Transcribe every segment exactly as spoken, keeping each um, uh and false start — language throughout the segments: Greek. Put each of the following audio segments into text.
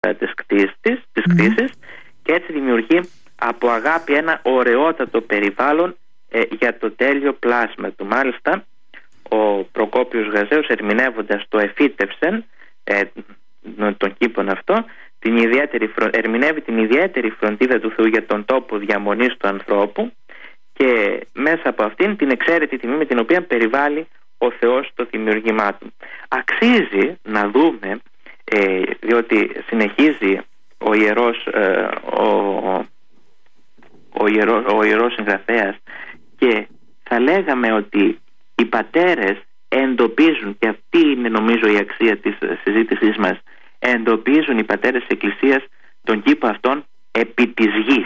της κτήσης, της κτήσης mm. και έτσι δημιουργεί από αγάπη ένα ωραιότατο περιβάλλον ε, για το τέλειο πλάσμα του. Μάλιστα ο Προκόπιος Γαζέος, ερμηνεύοντας το εφύτευσεν ε, των κήπων αυτό, την ιδιαίτερη, ερμηνεύει την ιδιαίτερη φροντίδα του Θεού για τον τόπο διαμονής του ανθρώπου και μέσα από αυτήν την εξαίρετη τιμή με την οποία περιβάλλει ο Θεός το δημιουργήμά του. Αξίζει να δούμε, ε, διότι συνεχίζει ο ιερός, ε, ο, ο, ιερός, ο ιερός συγγραφέας, και θα λέγαμε ότι οι πατέρες εντοπίζουν, και αυτή είναι νομίζω η αξία της συζήτησής μας, εντοπίζουν οι πατέρες της Εκκλησίας τον κήπο αυτόν επί της γης.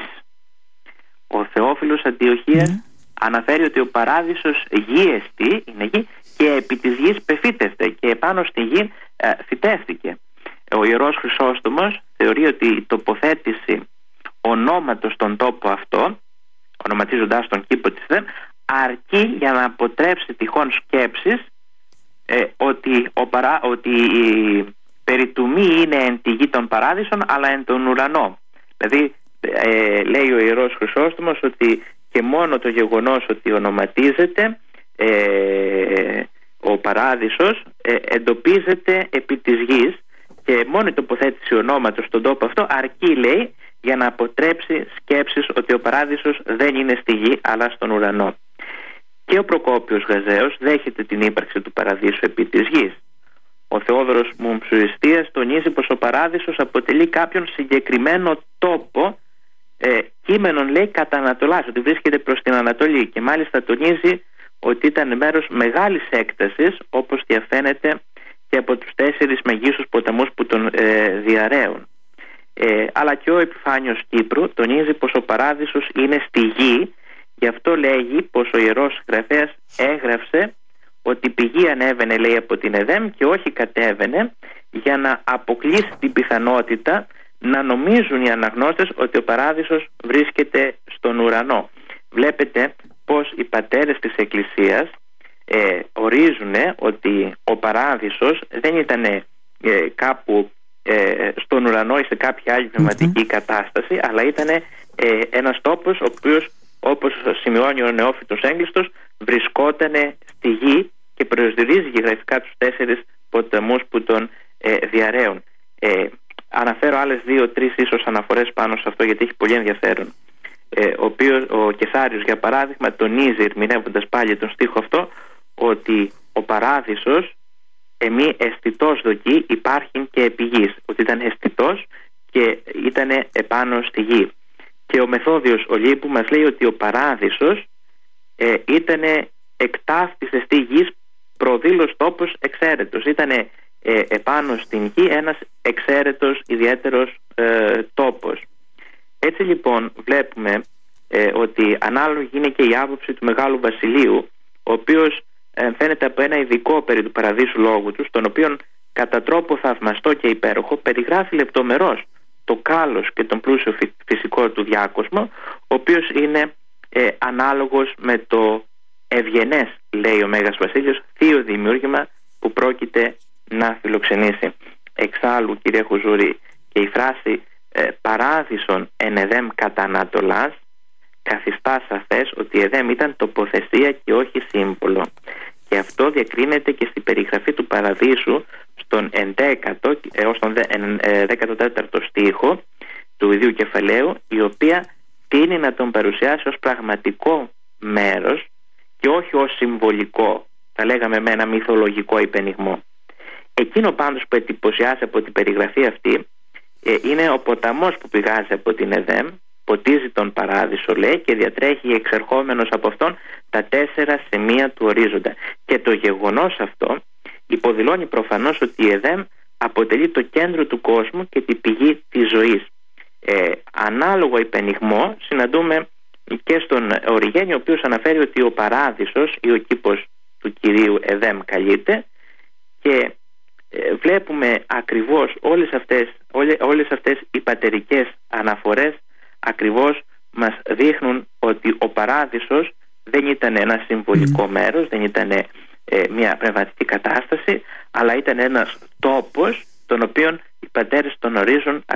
Ο Θεόφιλος Αντιοχίας mm. αναφέρει ότι ο παράδεισος γη εστί, είναι γη, και επί της γης πεφύτευτε, και επάνω στη γη ε, φυτεύτηκε. Ο Ιερός Χρυσόστομος θεωρεί ότι η τοποθέτηση ονόματος στον τόπο αυτό, ονοματίζοντας τον κήπο της ΔΕΜ, αρκεί για να αποτρέψει τυχόν σκέψεις ε, ότι, ο παρά, ότι η περί του μη είναι εν τη γη των παράδεισων, αλλά εν τον ουρανό. Δηλαδή ε, λέει ο Ιερός Χρυσόστομος ότι και μόνο το γεγονός ότι ονοματίζεται ε, ο παράδεισος ε, εντοπίζεται επί της γης, και μόνο η τοποθέτηση ονόματος στον τόπο αυτό αρκεί, λέει, για να αποτρέψει σκέψεις ότι ο παράδεισος δεν είναι στη γη αλλά στον ουρανό. Και ο Προκόπιος Γαζέος δέχεται την ύπαρξη του παραδείσου επί της γης. Ο Θεόδωρος Μουμψουριστίας τονίζει πως ο παράδεισος αποτελεί κάποιον συγκεκριμένο τόπο, ε, κείμενον, λέει, κατά Ανατολάς, ότι βρίσκεται προς την Ανατολή, και μάλιστα τονίζει ότι ήταν μέρος μεγάλης έκτασης, όπως διαφαίνεται και από τους τέσσερις μεγίσους ποταμούς που τον ε, διαρρέουν. Ε, αλλά και ο Επιφάνιος Κύπρου τονίζει πως ο παράδεισος είναι στη γη. Γι' αυτό λέγει πως ο Ιερός Συγγραφέας έγραψε ότι η πηγή ανέβαινε, λέει, από την Εδέμ και όχι κατέβαινε, για να αποκλείσει την πιθανότητα να νομίζουν οι αναγνώστες ότι ο παράδεισος βρίσκεται στον ουρανό. Βλέπετε πως οι πατέρες της Εκκλησίας ε, ορίζουν ότι ο παράδεισος δεν ήταν ε, κάπου ε, στον ουρανό ή σε κάποια άλλη πνευματική mm-hmm. κατάσταση, αλλά ήταν ε, ένας τόπος ο οποίος, όπως σημειώνει ο νεόφυτος έγκλειστος, βρισκόταν στη γη και προσδιορίζει γεωγραφικά τους τέσσερις ποταμούς που τον ε, διαρρέουν. Ε, αναφέρω άλλες δύο-τρεις ίσως αναφορές πάνω σε αυτό, γιατί έχει πολύ ενδιαφέρον. Ε, ο, οποίος, ο Κεσάριος, για παράδειγμα, τονίζει, ερμηνεύοντας πάλι τον στίχο αυτό, ότι ο παράδεισος εμεί αισθητός δοκί υπάρχει και επί γης, ότι ήταν αισθητός και ήταν επάνω στη γη. Και ο Μεθόδιος ο Λίπου μας λέει ότι ο παράδεισος ε, ήταν εκτάφτισε στη γης προδήλως τόπος εξαίρετος. Ήταν ε, επάνω στην γη ένας εξαίρετος ιδιαίτερος ε, τόπος. Έτσι λοιπόν βλέπουμε ε, ότι ανάλογη είναι και η άποψη του Μεγάλου Βασιλείου, ο οποίος ε, φαίνεται από ένα ειδικό περί του παραδείσου λόγου του, στον οποίον κατά τρόπο θαυμαστό και υπέροχο περιγράφει λεπτομερώς το κάλος και τον πλούσιο φυσικό του διάκοσμο, ο οποίος είναι ε, ανάλογος με το ευγενές, λέει ο Μέγας Βασίλειος, θείο δημιούργημα που πρόκειται να φιλοξενήσει. Εξάλλου, κύριε Χουζούρη, και η φράση ε, παράδεισον εν Εδέμ κατά Ανατολάς καθιστά σαφές ότι η Εδέμ ήταν τοποθεσία και όχι σύμβολο. Και αυτό διακρίνεται και στην περιγραφή του παραδείσου στον ενδέκατο έως τον δέκατο τέταρτο στίχο του ιδίου κεφαλαίου, η οποία τείνει να τον παρουσιάσει ως πραγματικό μέρος και όχι ως συμβολικό, θα λέγαμε με ένα μυθολογικό υπενιγμό. Εκείνο πάντως που εντυπωσιάζει από την περιγραφή αυτή ε, είναι ο ποταμός που πηγάζει από την Εδέμ, ποτίζει τον παράδεισο, λέει, και διατρέχει εξερχόμενος από αυτόν τα τέσσερα σημεία του ορίζοντα. Και το γεγονός αυτό υποδηλώνει προφανώς ότι η Εδέμ αποτελεί το κέντρο του κόσμου και την πηγή της ζωής. Ε, ανάλογο υπενιγμό συναντούμε και στον Οριγένη, ο οποίος αναφέρει ότι ο παράδεισος ή ο κήπος του Κυρίου Εδέμ καλείται, και ε, βλέπουμε ακριβώς όλες αυτές, όλες, όλες αυτές οι πατερικές αναφορές ακριβώς μας δείχνουν ότι ο παράδεισος δεν ήταν ένα συμβολικό mm. μέρος, δεν ήταν ε, μια πνευματική κατάσταση, αλλά ήταν ένας τόπος τον οποίο οι πατέρες τον ορίζουν